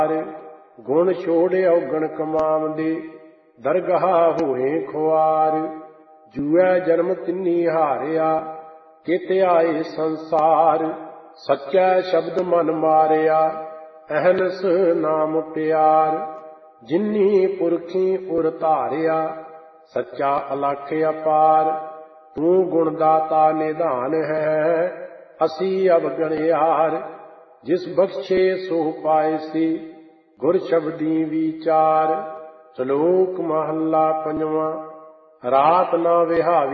ਗੁਣ ਛੋੜ ਔਗਣ ਕਮਾਵੰਦੇ, ਦਰਗਾਹ ਹੋਏ ਖੁਆਰ। ਜੂਐ ਜਨਮ ਤਿੰਨੀ ਹਾਰਿਆ, ਕਿਤ ਆਏ ਸੰਸਾਰ। ਸੱਚਾ ਸ਼ਬਦ ਮਨ ਮਾਰਿਆ, ਅਹਨਸ ਨਾਮ ਪਿਆਰ। ਜਿਨੀ ਪੁਰਖੀ ਉਰ ਧਾਰਿਆ, ਸੱਚਾ ਅਲਖ ਅਪਾਰ। ਤੂੰ ਗੁਣ ਦਾਤਾ ਨਿਧਾਨ ਹੈ, ਅਸੀਂ ਅਵਗਣਿਆਰ। ਜਿਸ ਬਖਸ਼ੇ ਸੋ ਪਾਇਸੀ, ਗੁਰ ਸ਼ਬਦੀ ਵਿਚਾਰ। ਸ਼ਲੋਕ ਮਹੱਲਾ ਪੰਜਵਾਂ। ਰਾਤ ਨਾ ਵਿਹਾਵੀ